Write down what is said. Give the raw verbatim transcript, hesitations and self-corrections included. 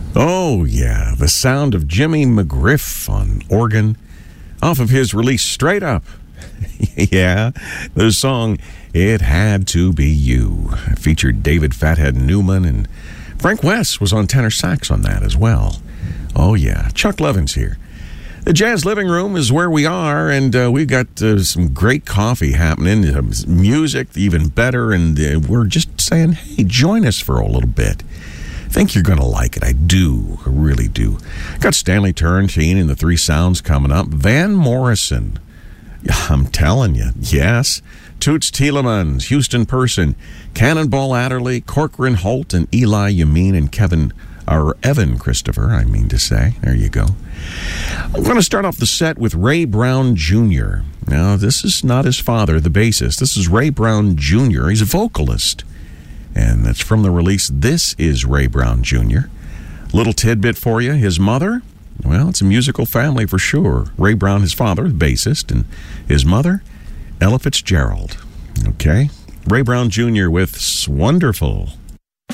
Oh, yeah, the sound of Jimmy McGriff on organ off of his release Straight Up. Yeah, the song It Had to Be You featured David Fathead Newman, and Frank West was on tenor sax on that as well. Oh, yeah, Chuck Levins here. The Jazz Living Room is where we are, and uh, we've got uh, some great coffee happening, uh, music even better, and uh, we're just saying, hey, join us for a little bit. I think you're going to like it. I do. I really do. Got Stanley Turrentine and the Three Sounds coming up. Van Morrison. I'm telling you, yes. Toots Thielemans, Houston Person, Cannonball Adderley, Corcoran Holt, and Eli Yameen and Kevin, or Evan Christopher, I mean to say. There you go. I'm going to start off the set with Ray Brown Junior Now, this is not his father, the bassist. This is Ray Brown Junior He's a vocalist. And that's from the release, This is Ray Brown Junior Little tidbit for you. His mother, well, it's a musical family for sure. Ray Brown, his father, the bassist, and his mother, Ella Fitzgerald. Okay? Ray Brown Junior with Wonderful.